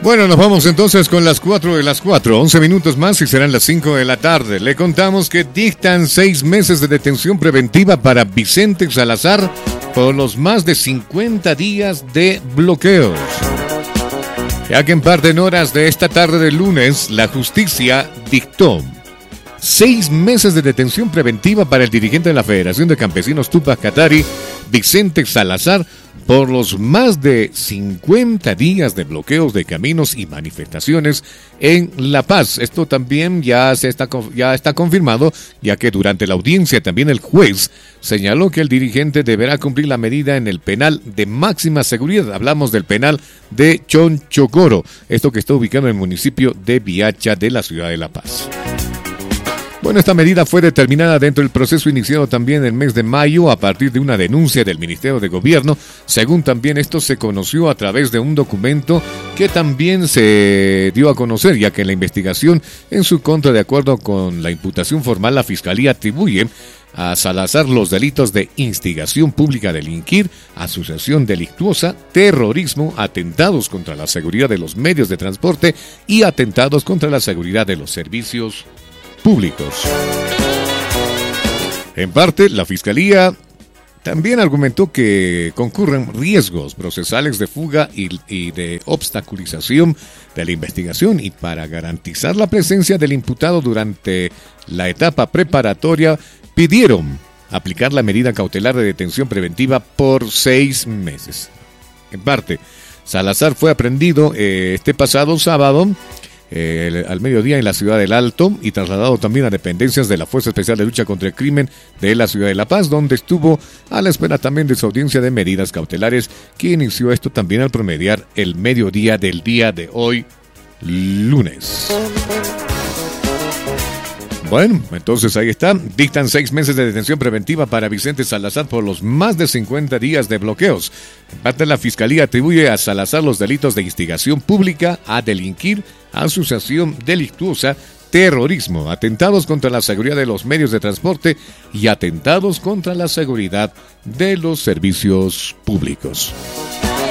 Bueno, nos vamos entonces con las 4 de las 4, 11 minutos más y serán las 5 de la tarde. Le contamos que dictan 6 meses de detención preventiva para Vicente Salazar por los más de 50 días de bloqueos. Ya que en parte en horas de esta tarde del lunes, la justicia dictó 6 meses de detención preventiva para el dirigente de la Federación de Campesinos Tupac Katari, Vicente Salazar, por los más de 50 días de bloqueos de caminos y manifestaciones en La Paz. Esto también ya está confirmado, ya que durante la audiencia también el juez señaló que el dirigente deberá cumplir la medida en el penal de máxima seguridad. Hablamos del penal de Chonchocoro, esto que está ubicado en el municipio de Viacha de la ciudad de La Paz. Bueno, esta medida fue determinada dentro del proceso iniciado también en el mes de mayo a partir de una denuncia del Ministerio de Gobierno. Según también esto se conoció a través de un documento que también se dio a conocer, ya que en la investigación en su contra, de acuerdo con la imputación formal, la Fiscalía atribuye a Salazar los delitos de instigación pública a delinquir, asociación delictuosa, terrorismo, atentados contra la seguridad de los medios de transporte y atentados contra la seguridad de los servicios públicos. En parte, la Fiscalía también argumentó que concurren riesgos procesales de fuga y de obstaculización de la investigación, y para garantizar la presencia del imputado durante la etapa preparatoria, pidieron aplicar la medida cautelar de detención preventiva por 6 meses. En parte, Salazar fue aprehendido este pasado sábado al mediodía en la ciudad del Alto y trasladado también a dependencias de la Fuerza Especial de Lucha contra el Crimen de la ciudad de La Paz, donde estuvo a la espera también de su audiencia de medidas cautelares, que inició esto también al promediar el mediodía del día de hoy, lunes. Bueno, entonces ahí está. Dictan 6 meses de detención preventiva para Vicente Salazar por los más de 50 días de bloqueos. En parte, la Fiscalía atribuye a Salazar los delitos de instigación pública a delinquir, asociación delictuosa, terrorismo, atentados contra la seguridad de los medios de transporte y atentados contra la seguridad de los servicios públicos.